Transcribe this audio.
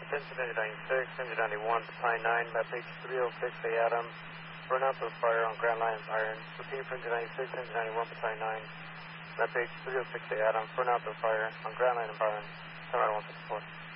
attention, engine 96, engine 91, battalion 9, map page 306A Adam, burn out the fire on Grand Line and Byron. Repeat for engine 96, engine 91, battalion 9, map page 306A Adam, burn out the fire on Grand Line and Byron, turn right 164.